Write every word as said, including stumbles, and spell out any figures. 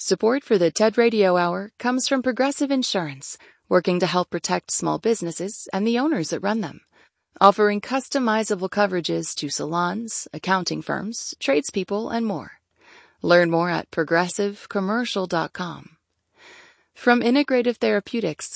Support for the TED Radio Hour comes from Progressive Insurance, working to help protect small businesses and the owners that run them, offering customizable coverages to salons, accounting firms, tradespeople, and more. Learn more at progressive commercial dot com. From Integrative Therapeutics,